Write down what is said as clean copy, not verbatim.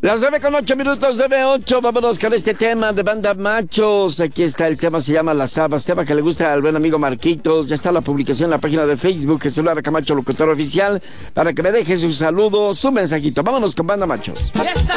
Las 9:08, 9:08. Vámonos con este tema de Banda Machos. Aquí está el tema, se llama Las Habas. Tema que le gusta al buen amigo Marquitos. Ya está la publicación en la página de Facebook, Jesús Lara Camacho, locutor oficial, para que me deje su saludo, su mensajito. Vámonos con Banda Machos. Ya está.